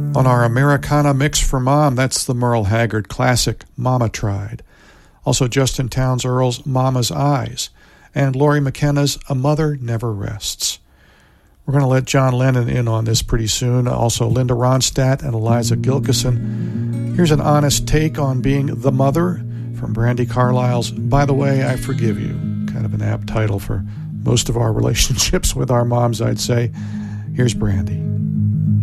On our Americana Mix for Mom, that's the Merle Haggard classic, Mama Tried. Also Justin Townes Earle's Mama's Eyes, and Laurie McKenna's A Mother Never Rests. We're going to let John Lennon in on this pretty soon. Also Linda Ronstadt and Eliza Gilkyson. Here's an honest take on being the mother from Brandi Carlile's By the Way, I Forgive You. Kind of an apt title for most of our relationships with our moms, I'd say. Here's Brandi.